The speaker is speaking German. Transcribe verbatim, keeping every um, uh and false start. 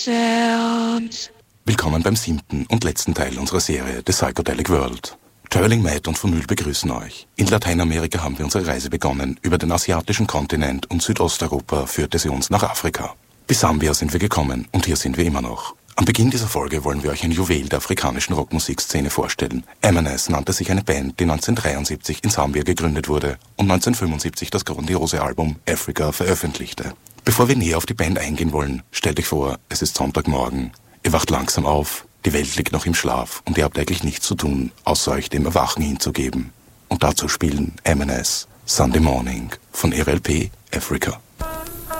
Sounds. Willkommen beim siebten und letzten Teil unserer Serie The Psychedelic World. Turling, Matt und Von Mühl begrüßen euch. In Lateinamerika haben wir unsere Reise begonnen. Über den asiatischen Kontinent und Südosteuropa führte sie uns nach Afrika. Bis Sambia sind wir gekommen und hier sind wir immer noch. Am Beginn dieser Folge wollen wir euch ein Juwel der afrikanischen Rockmusikszene vorstellen. M N S nannte sich eine Band, die neunzehnhundertdreiundsiebzig in Sambia gegründet wurde und neunzehnhundertfünfundsiebzig das grandiose Album Africa veröffentlichte. Bevor wir näher auf die Band eingehen wollen, stellt euch vor, es ist Sonntagmorgen. Ihr wacht langsam auf, die Welt liegt noch im Schlaf und ihr habt eigentlich nichts zu tun, außer euch dem Erwachen hinzugeben. Und dazu spielen M N S Sunday Morning von R L P Africa.